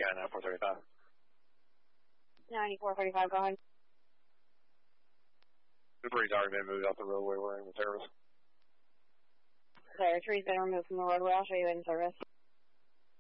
Sky 9435. 9435, go ahead. The tree's already been moved off the roadway. We're in service. Clear, tree's been removed from the roadway. I'll show you in service.